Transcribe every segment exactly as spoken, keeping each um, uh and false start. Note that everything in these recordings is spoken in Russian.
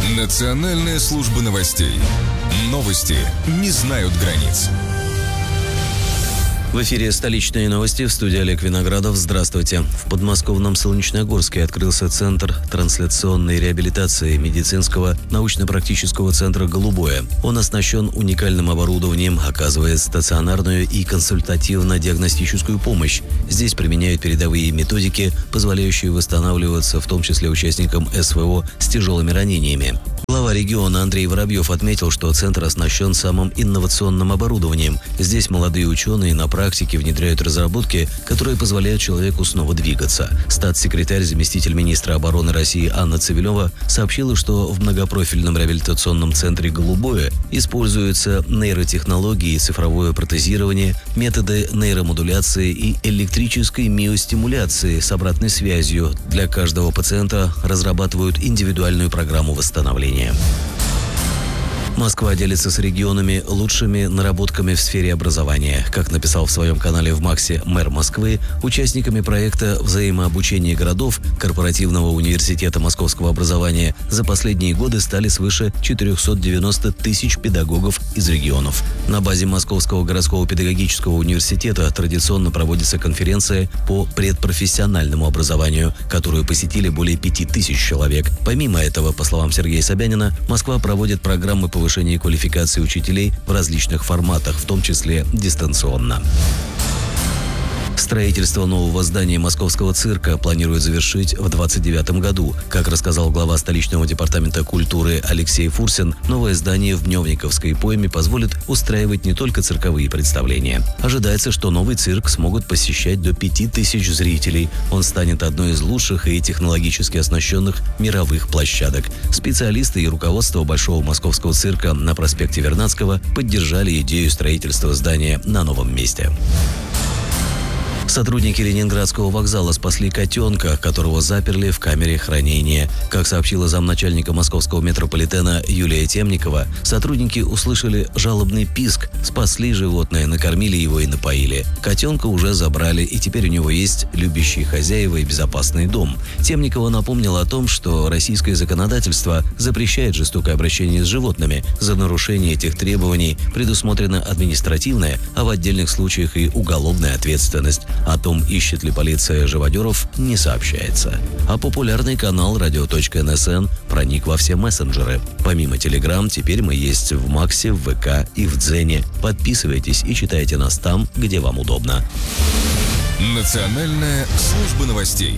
Национальная служба новостей. Новости не знают границ. В эфире «Столичные новости», в студии Олег Виноградов. Здравствуйте. В подмосковном Солнечногорске открылся Центр трансляционной реабилитации медицинского научно-практического центра «Голубое». Он оснащен уникальным оборудованием, оказывает стационарную и консультативно-диагностическую помощь. Здесь применяют передовые методики, позволяющие восстанавливаться, в том числе участникам СВО с тяжелыми ранениями. Глава региона Андрей Воробьев отметил, что центр оснащен самым инновационным оборудованием. Здесь молодые ученые на практике внедряют разработки, которые позволяют человеку снова двигаться. Статс-секретарь, заместитель министра обороны России Анна Цивилева сообщила, что в многопрофильном реабилитационном центре «Голубое» используются нейротехнологии, цифровое протезирование, методы нейромодуляции и электрической миостимуляции с обратной связью. Для каждого пациента разрабатывают индивидуальную программу восстановления. Москва делится с регионами лучшими наработками в сфере образования. Как написал в своем канале в Максе мэр Москвы, участниками проекта взаимообучения городов Корпоративного университета московского образования за последние годы стали свыше четырехсот девяноста тысяч педагогов из регионов. На базе Московского городского педагогического университета традиционно проводится конференция по предпрофессиональному образованию, которую посетили более пяти тысяч человек. Помимо этого, по словам Сергея Собянина, Москва проводит программы повышения повышение квалификации учителей в различных форматах, в том числе дистанционно. Строительство нового здания московского цирка планируют завершить в двадцать девятом году. Как рассказал глава столичного департамента культуры Алексей Фурсин, новое здание в Мневниковской пойме позволит устраивать не только цирковые представления. Ожидается, что новый цирк смогут посещать до пяти тысяч зрителей. Он станет одной из лучших и технологически оснащенных мировых площадок. Специалисты и руководство Большого московского цирка на проспекте Вернадского поддержали идею строительства здания на новом месте. Сотрудники Ленинградского вокзала спасли котенка, которого заперли в камере хранения. Как сообщила замначальника московского метрополитена Юлия Темникова, сотрудники услышали жалобный писк, спасли животное, накормили его и напоили. Котенка уже забрали, и теперь у него есть любящие хозяева и безопасный дом. Темникова напомнила о том, что российское законодательство запрещает жестокое обращение с животными. За нарушение этих требований предусмотрена административная, а в отдельных случаях и уголовная ответственность. О том, ищет ли полиция живодеров, не сообщается. А популярный канал радио точка эн эс эн проник во все мессенджеры. Помимо Телеграм, теперь мы есть в Максе, в ВК и в Дзене. Подписывайтесь и читайте нас там, где вам удобно. Национальная служба новостей.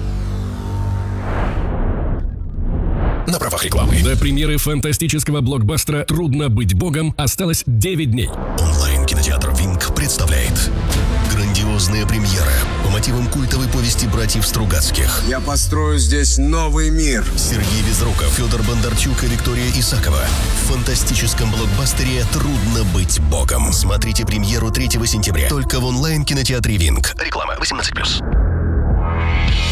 На правах рекламы. До премьеры фантастического блокбастера «Трудно быть богом» осталось девять дней. Онлайн-кинотеатр «Винк» представляет грандиозная премьера по мотивам культовой повести братьев Стругацких. Я построю здесь новый мир. Сергей Безруков, Федор Бондарчук и Виктория Исакова. В фантастическом блокбастере «Трудно быть богом». Смотрите премьеру третьего сентября только в онлайн-кинотеатре «Винк». Реклама восемнадцать плюс.